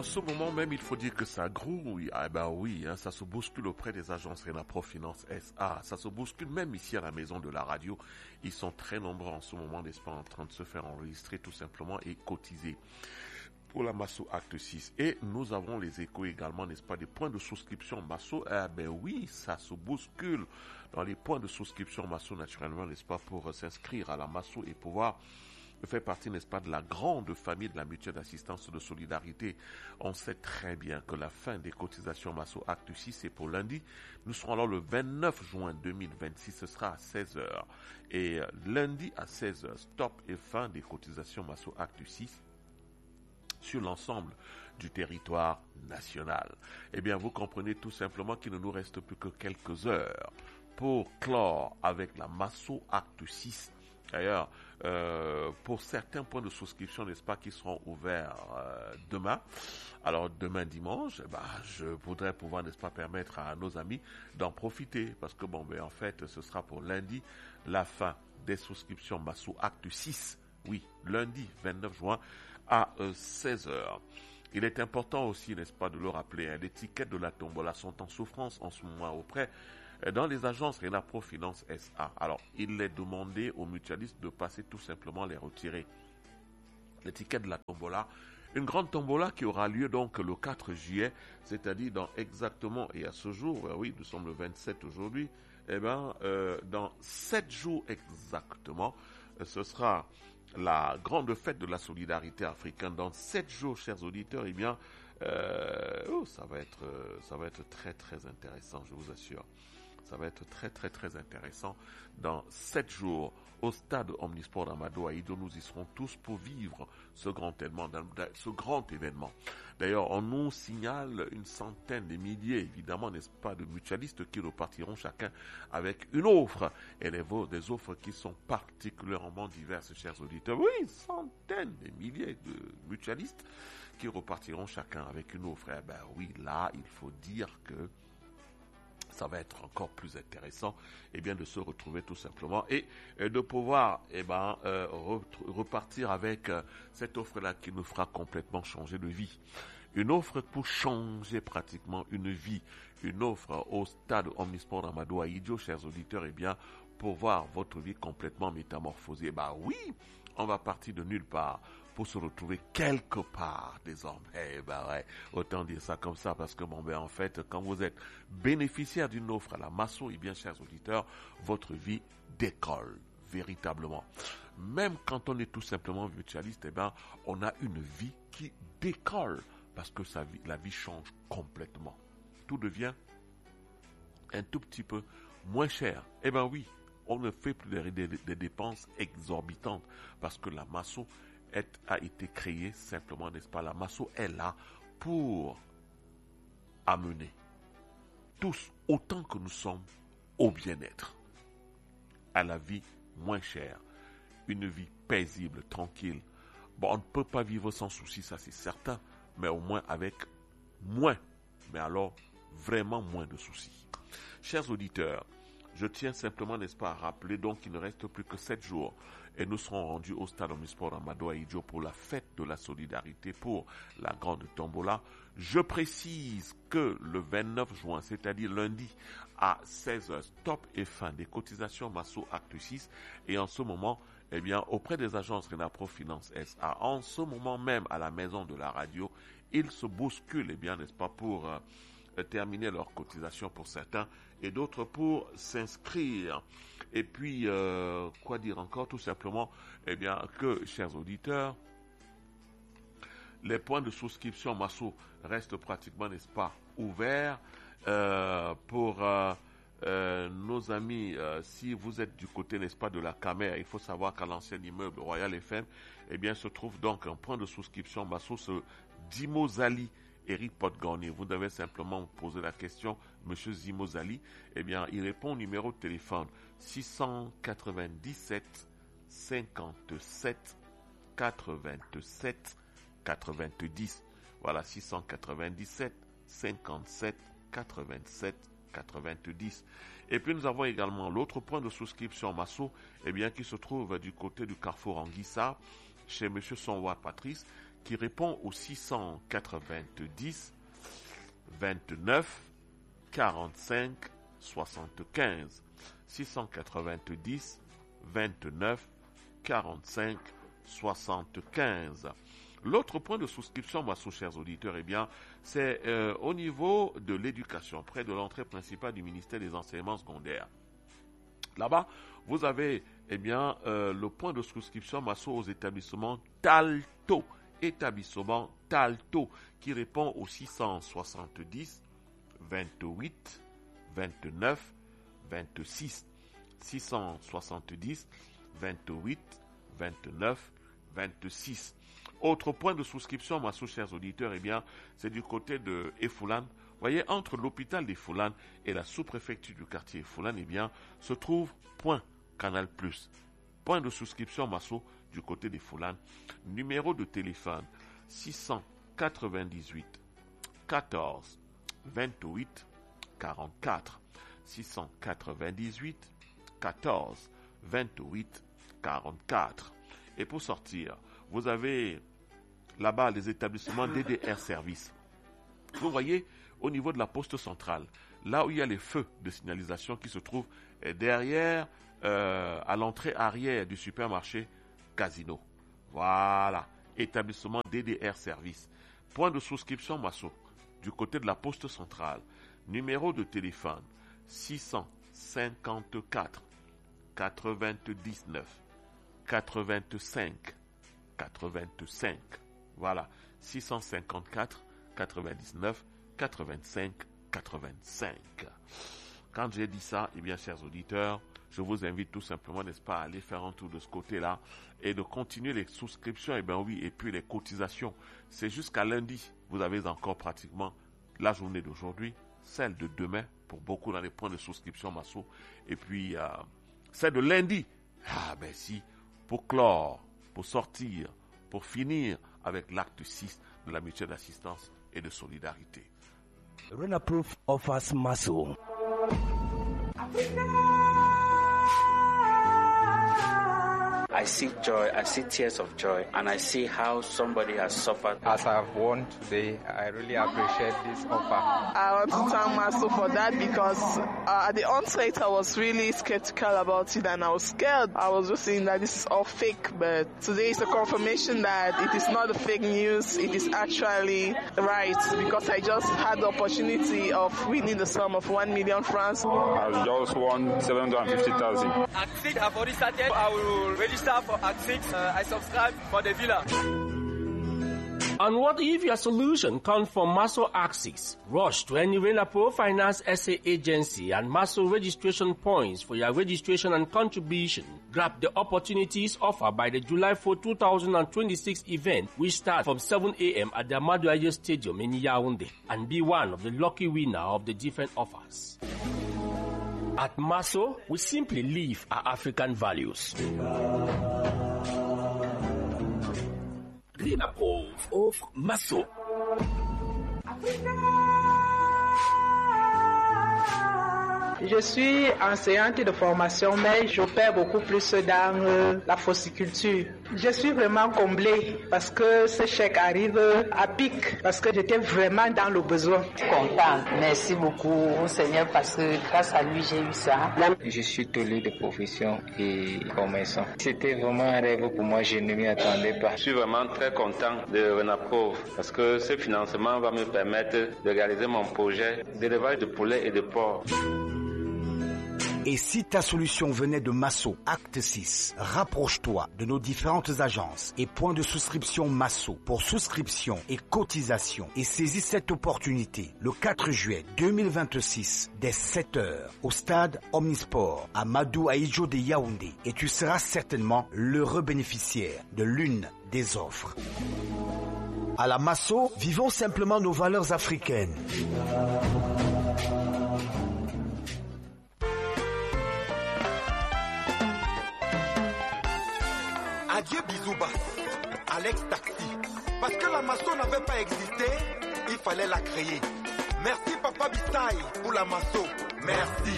ce moment même, il faut dire que ça grouille. Ah ben oui, ça se bouscule auprès des agences Renapro Finance SA. Ça se bouscule même ici à la maison de la radio. Ils sont très nombreux en ce moment, n'est-ce pas, en train de se faire enregistrer tout simplement et cotiser pour la Masso Acte 6. Et nous avons les échos également, n'est-ce pas, des points de souscription Masso. Ah ben oui, ça se bouscule dans les points de souscription Masso naturellement, n'est-ce pas, pour s'inscrire à la Masso et pouvoir fait partie, n'est-ce pas, de la grande famille de la mutuelle d'assistance de solidarité. On sait très bien que la fin des cotisations Masso Acte 6 c'est pour lundi. Nous serons alors le 29 juin 2026, ce sera à 16h. Et lundi à 16h, stop et fin des cotisations Masso Acte 6 sur l'ensemble du territoire national. Eh bien, vous comprenez tout simplement qu'il ne nous reste plus que quelques heures pour clore avec la Masso Acte 6. D'ailleurs, pour certains points de souscription, n'est-ce pas, qui seront ouverts demain. Alors, demain dimanche, je voudrais pouvoir, n'est-ce pas, permettre à nos amis d'en profiter. Parce que, en fait, ce sera pour lundi la fin des souscriptions Masso Acte 6. Oui, lundi 29 juin à 16h. Il est important aussi, n'est-ce pas, de le rappeler, les tickets de la tombola sont en souffrance en ce moment auprès dans les agences Renapro Finance SA. Alors, il est demandé aux mutualistes de passer tout simplement les retirer. Les tickets de la tombola, une grande tombola qui aura lieu donc le 4 juillet, c'est-à-dire dans exactement, et à ce jour, oui, nous sommes le 27 aujourd'hui, dans 7 jours exactement, ce sera la grande fête de la solidarité africaine. Dans 7 jours, chers auditeurs, ça va être très très intéressant, je vous assure. Ça va être très très très intéressant. Dans 7 jours, au stade Omnisport d'Amado Aïdo, nous y serons tous pour vivre ce grand événement. D'ailleurs, on nous signale une centaine de milliers, évidemment, n'est-ce pas, de mutualistes qui repartiront chacun avec une offre. Et des offres qui sont particulièrement diverses, chers auditeurs. Oui, centaines de milliers de mutualistes qui repartiront chacun avec une offre. Eh ben oui, là, il faut dire que ça va être encore plus intéressant, de se retrouver tout simplement et de pouvoir, repartir avec cette offre-là qui nous fera complètement changer de vie. Une offre pour changer pratiquement une vie. Une offre au stade Omnisport Amadou Ahidjo, chers auditeurs, pour voir votre vie complètement métamorphosée. Oui, on va partir de nulle part pour se retrouver quelque part désormais. Autant dire ça comme ça, parce que en fait, quand vous êtes bénéficiaire d'une offre à la Masso, chers auditeurs, votre vie décolle véritablement. Même quand on est tout simplement mutualiste, on a une vie qui décolle parce que la vie change complètement. Tout devient un tout petit peu moins cher. Oui, on ne fait plus des dépenses exorbitantes parce que la Masso a été créée simplement, n'est-ce pas? La Masso est là pour amener tous, autant que nous sommes, au bien-être, à la vie moins chère, une vie paisible, tranquille. On ne peut pas vivre sans souci, ça c'est certain, mais au moins avec moins, mais alors vraiment moins de soucis. Chers auditeurs, je tiens simplement, n'est-ce pas, à rappeler donc qu'il ne reste plus que 7 jours et nous serons rendus au stade Omnisport Amadou Ahidjo pour la fête de la solidarité, pour la grande tombola. Je précise que le 29 juin, c'est-à-dire lundi à 16h, stop et fin des cotisations Masso Acte 6 et en ce moment, auprès des agences Renapro Finance SA, en ce moment même à la maison de la radio, ils se bousculent, n'est-ce pas, pour terminer leur cotisation pour certains et d'autres pour s'inscrire. Et puis, quoi dire encore? Tout simplement, que, chers auditeurs, les points de souscription Masso restent pratiquement, n'est-ce pas, ouverts pour nos amis. Si vous êtes du côté, n'est-ce pas, de la Camer, il faut savoir qu'à l'ancien immeuble Royal FM, se trouve donc un point de souscription Masso, ce Dimozali Eric Podgornier. Vous devez simplement vous poser la question, Monsieur Zimozali. Il répond au numéro de téléphone 697 57 87 90. Voilà, 697 57 87 90. Et puis nous avons également l'autre point de souscription Masso, qui se trouve du côté du carrefour Anguissa, chez Monsieur Sonwa Patrice, qui répond au 690 29 45 75. 690 29 45 75. L'autre point de souscription, Masso, chers auditeurs, c'est au niveau de l'éducation, près de l'entrée principale du ministère des enseignements secondaires. Là-bas, vous avez le point de souscription Masso aux établissements Talto. Établissement Talto, qui répond au 670 28 29 26. 670 28 29 26. Autre point de souscription, Masso, chers auditeurs, c'est du côté de Efoulan. Vous voyez, entre l'hôpital d'Efoulan et la sous-préfecture du quartier Efoulan, se trouve Point Canal+. Point de souscription, Masso, du côté d'Efoulan. Numéro de téléphone 698 14 28 44. 698 14 28 44. Et pour sortir, vous avez là-bas les établissements DDR Service. Vous voyez, au niveau de la poste centrale, là où il y a les feux de signalisation qui se trouvent derrière, à l'entrée arrière du supermarché Casino. Voilà, établissement DDR Service. Point de souscription Masso, du côté de la poste centrale. Numéro de téléphone 654 99 85 85. Voilà, 654 99 85 85. Quand j'ai dit ça, chers auditeurs, je vous invite tout simplement, n'est-ce pas, à aller faire un tour de ce côté-là et de continuer les souscriptions, et puis les cotisations. C'est jusqu'à lundi. Vous avez encore pratiquement la journée d'aujourd'hui, celle de demain, pour beaucoup dans les points de souscription Masso, et puis celle de lundi. Pour clore, pour sortir, pour finir avec l'acte 6 de la mutuelle d'assistance et de solidarité. Renaproof offers Masso. I see joy, I see tears of joy, and I see how somebody has suffered. As I've won today, I really appreciate this offer. I want to thank Masso for that because at the onset I was really skeptical about it and I was scared. I was just saying that this is all fake, but today is a confirmation that it is not a fake news, it is actually right because I just had the opportunity of winning the sum of 1 million francs. I just won 750,000. Act 6 have already started. I will register for Act 6. I subscribe for the villa. And what if your solution comes from Masso Act 6? Rush to any Renapro Finance SA agency and Masso registration points for your registration and contribution. Grab the opportunities offered by the July 4, 2026 event, which starts from 7 a.m. at the Amadou Ayo Stadium in Yaoundé, and be one of the lucky winner of the different offers. At Masso, we simply live our African values. Renapro of Masso. Je suis enseignante de formation, mais j'opère beaucoup plus dans la fossiculture. Je suis vraiment comblée parce que ce chèque arrive à pic, parce que j'étais vraiment dans le besoin. Content. Merci beaucoup au Seigneur parce que grâce à lui, j'ai eu ça. Je suis tolé de profession et commerçant. C'était vraiment un rêve pour moi, je ne m'y attendais pas. Je suis vraiment très content de Renaproof parce que ce financement va me permettre de réaliser mon projet d'élevage de poulets et de porcs. Et si ta solution venait de Masso, Acte 6, rapproche-toi de nos différentes agences et points de souscription Masso pour souscription et cotisation et saisis cette opportunité le 4 juillet 2026 dès 7h au stade Omnisport à Amadou Ayo de Yaoundé et tu seras certainement l'heureux bénéficiaire de l'une des offres. À la Masso, vivons simplement nos valeurs africaines. Adieu Bisouba, Alex Taxi. Parce que la Masso n'avait pas existé, il fallait la créer. Merci Papa Bissaï pour la Masso. Merci.